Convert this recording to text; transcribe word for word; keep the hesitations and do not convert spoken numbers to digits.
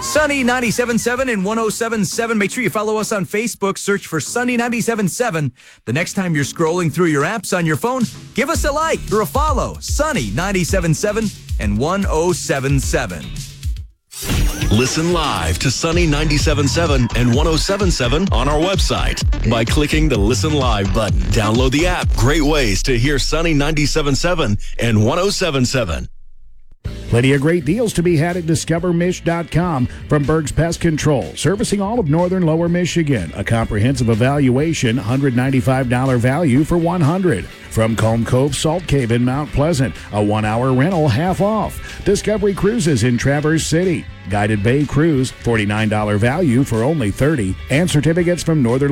Sunny ninety-seven point seven and one oh seven point seven. Make sure you follow us on Facebook. Search for Sunny ninety-seven point seven. The next time you're scrolling through your apps on your phone, give us a like or a follow. Sunny ninety-seven point seven and one oh seven point seven. Listen live to Sunny ninety-seven point seven and one oh seven point seven on our website by clicking the Listen Live button. Download the app. Great ways to hear Sunny ninety-seven point seven and one oh seven point seven. Plenty of great deals to be had at discover mish dot com from Berg's Pest Control, servicing all of northern Lower Michigan. A comprehensive evaluation, one hundred ninety-five dollars value for one hundred dollars. From Comb Cove Salt Cave in Mount Pleasant, a one-hour rental half off. Discovery Cruises in Traverse City. Guided Bay Cruise, forty-nine dollars value for only thirty dollars. And certificates from Northern